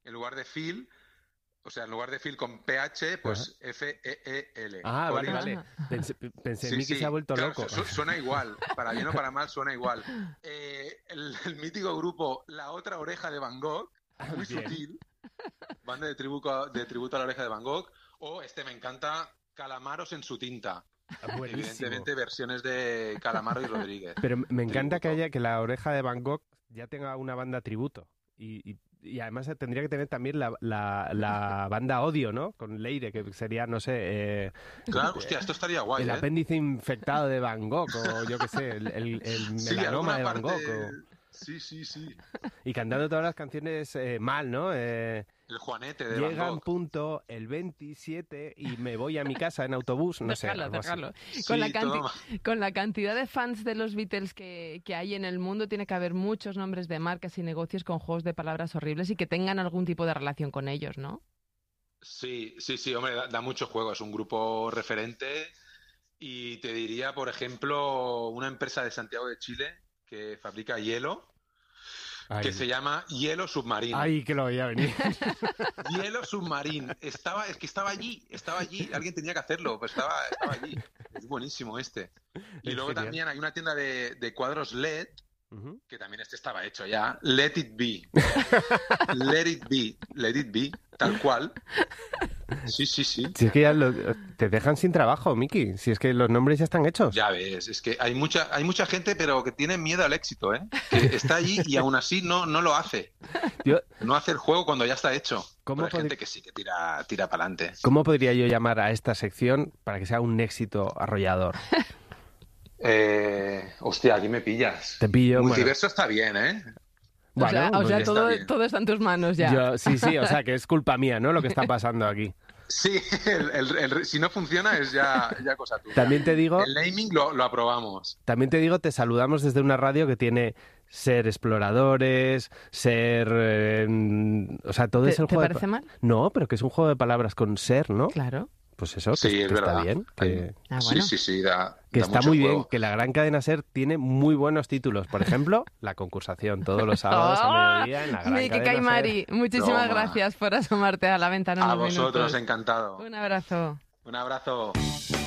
en lugar de Phil, o sea, en lugar de Phil con PH, pues F-E-E-L. Ah, vale, Collins. vale. Pensé, Sí, Miki sí, se ha vuelto claro, loco. suena igual, para bien o para mal suena igual. El mítico grupo La Otra Oreja de Van Gogh, muy Bien. sutil, banda de tributo a la oreja de Van Gogh, o me encanta, Calamaros en su tinta. Buenísimo. Evidentemente versiones de Calamaro y Rodríguez. Pero me encanta Tributo. que la oreja de Van Gogh ya tenga una banda tributo. Y además tendría que tener también la banda Odio, ¿no? Con Leire, que sería, no sé... Claro, hostia, esto estaría guay, el ¿eh? apéndice infectado de Van Gogh, o yo qué sé, el Sí, melanoma alguna de Van parte... Gogh. Sí, sí, sí. Y cantando todas las canciones mal, ¿no? El Juanete de Van Llega un Gogh. punto el 27 y me voy a mi casa en autobús, no sé, algo así. Déjalo. Sí, todo Con la cantidad de fans de los Beatles que hay en el mundo, tiene que haber muchos nombres de marcas y negocios con juegos de palabras horribles y que tengan algún tipo de relación con ellos, ¿no? Sí, sí, sí, hombre, da mucho juego, es un grupo referente y te diría, por ejemplo, una empresa de Santiago de Chile que fabrica hielo, que se llama Hielo Submarine. Ay, que lo veía venir. Hielo Submarine. Es que estaba allí, alguien tenía que hacerlo, pues estaba allí. Es buenísimo este. Y Es luego genial. también hay una tienda de cuadros LED, Ujú. que también estaba hecho ya. Let it be. Let it be, tal cual. Sí, sí, sí. Si es que ya te dejan sin trabajo, Miki. Si es que los nombres ya están hechos. Ya ves, es que hay mucha gente, pero que tiene miedo al éxito, ¿eh? Que está allí y aún así no lo hace. Yo- No hace el juego cuando ya está hecho. ¿Cómo Pero hay gente podri- que sí, que tira para adelante. ¿Cómo podría yo llamar a esta sección para que sea un éxito arrollador? Hostia, aquí me pillas. Te pillo, Multiverso está bien, ¿eh? Bueno, o sea pues todo, bien. todo está en tus manos ya. sí, o sea, que es culpa mía, ¿no? Lo que está pasando aquí. Sí, si no funciona es ya cosa tuya. También te digo, El naming lo aprobamos. te saludamos desde una radio que tiene ser exploradores, ser... o sea, todo es el ¿Te juego parece mal? No, pero que es un juego de palabras con ser, ¿no? Claro. Pues eso, Sí, que es está verdad. bien. Que Bueno. Sí, que da está mucho muy bien, juego. que la gran cadena SER tiene muy buenos títulos. Por ejemplo, La Concursación, todos los sábados a mediodía en la gran Miki cadena Caimari, muchísimas Toma. gracias por asomarte a la ventana A unos vosotros, minutos. encantado. Un abrazo. Un abrazo.